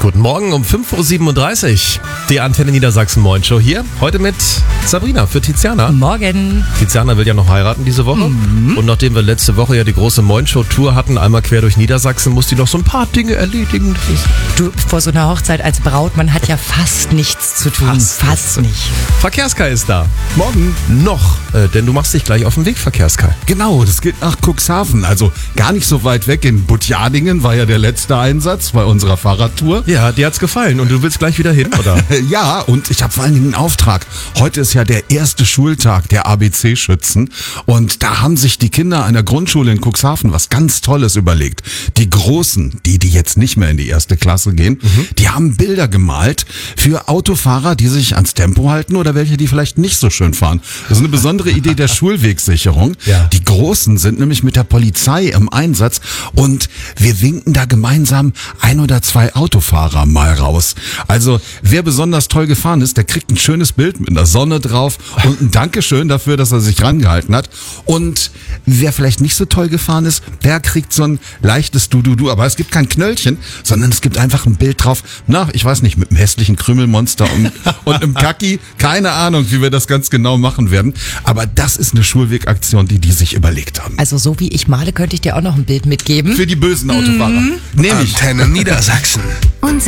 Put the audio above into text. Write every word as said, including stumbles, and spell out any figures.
Guten Morgen um fünf Uhr siebenunddreißig. Die Antenne Niedersachsen Moin Show hier. Heute mit Sabrina für Tiziana. Morgen. Tiziana will ja noch heiraten diese Woche. Mhm. Und nachdem wir letzte Woche ja die große Moin Show Tour hatten, einmal quer durch Niedersachsen, muss die noch so ein paar Dinge erledigen. Du, vor so einer Hochzeit als Braut, man hat ja fast nichts zu tun. Fast, fast nicht. Verkehrskai ist da. Morgen. Noch, äh, denn du machst dich gleich auf den Weg, Verkehrskai. Genau, das geht nach Cuxhaven, also gar nicht so weit weg. In Butjadingen war ja der letzte Einsatz bei unserer Fahrradtour. Ja, dir hat's gefallen und du willst gleich wieder hin, oder? Ja, und ich habe vor allen Dingen einen Auftrag. Heute ist ja der erste Schultag der A B C-Schützen und da haben sich die Kinder einer Grundschule in Cuxhaven was ganz Tolles überlegt. Die Großen, die, die jetzt nicht mehr in die erste Klasse gehen, mhm. die haben Bilder gemalt für Autofahrer, die sich ans Tempo halten oder welche, die vielleicht nicht so schön fahren. Das ist eine besondere Idee der Schulwegsicherung. Ja. Die Großen sind nämlich mit der Polizei im Einsatz und wir winken da gemeinsam ein oder zwei Autofahrer mal raus. Also wer besonders toll gefahren ist, der kriegt ein schönes Bild mit einer Sonne drauf und ein Dankeschön dafür, dass er sich rangehalten hat. Und wer vielleicht nicht so toll gefahren ist, der kriegt so ein leichtes Du-Du-Du. Aber es gibt kein Knöllchen, sondern es gibt einfach ein Bild drauf. Na, ich weiß nicht, mit einem hässlichen Krümelmonster und, und einem Kacki. Keine Ahnung, wie wir das ganz genau machen werden. Aber das ist eine Schulwegaktion, die die sich überlegt haben. Also so wie ich male, könnte ich dir auch noch ein Bild mitgeben. Für die bösen Autofahrer. Mhm. Nehme ich. Antenne Niedersachsen.